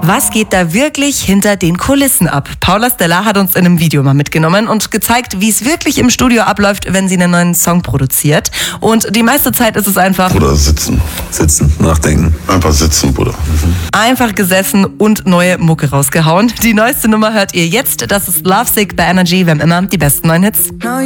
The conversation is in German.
Was geht da wirklich hinter den Kulissen ab? Paula Stella hat uns in einem Video mal mitgenommen und gezeigt, wie es wirklich im Studio abläuft, wenn sie einen neuen Song produziert. Und die meiste Zeit ist es einfach... Bruder, sitzen, nachdenken. Einfach sitzen, Bruder. Einfach gesessen und neue Mucke rausgehauen. Die neueste Nummer hört ihr jetzt. Das ist Lovesick bei Energy. Wir haben immer die besten neuen Hits.